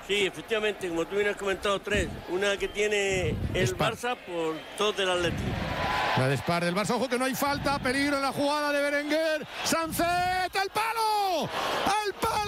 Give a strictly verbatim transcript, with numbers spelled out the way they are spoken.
Sí, efectivamente, como tú bien has comentado, tres. Una que tiene el Spar. Barça por dos del Atlético. La de Spar del Barça, ojo que no hay falta, peligro en la jugada de Berenguer. Sancet, al palo, al palo.